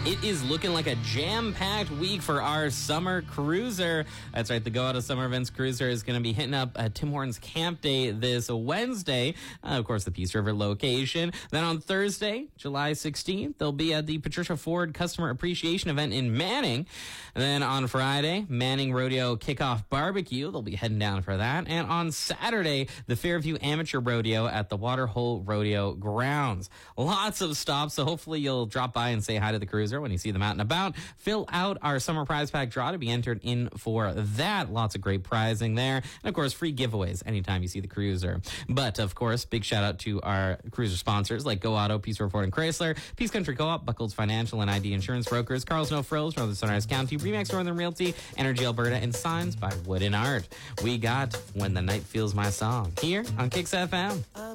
It is looking like a jam-packed week for our summer cruiser. That's right, the Go Out of Summer Events cruiser is going to be hitting up Tim Hortons Camp Day this Wednesday. Of course, the Peace River location. Then on Thursday, July 16th, they'll be at the Patricia Ford Customer Appreciation Event in Manning. And then on Friday, Manning Rodeo Kickoff Barbecue. They'll be heading down for that. And on Saturday, the Fairview Amateur Rodeo at the Waterhole Rodeo Grounds. Lots of stops, so hopefully you'll drop by and say hi to the cruiser when you see them out and about. Fill out our summer prize pack draw to be entered in for that. Lots of great prizing there. And of course, free giveaways anytime you see the cruiser. But of course, big shout out to our cruiser sponsors like Go Auto, Peace River Ford and Chrysler, Peace Country Co-op, Buckles Financial and ID Insurance Brokers, Carl's No Frills, Northern Sunrise County, Remax Northern Realty, Energy Alberta, and Signs by Wood and Art. We got When the Night Feels My Song here on Kicks FM.